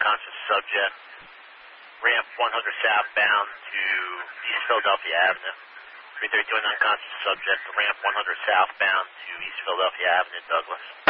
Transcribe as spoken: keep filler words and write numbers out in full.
unconscious subject, ramp one hundred southbound to East Philadelphia Avenue. three thirty-two, an unconscious subject, ramp one hundred southbound to East Philadelphia Avenue, Douglas.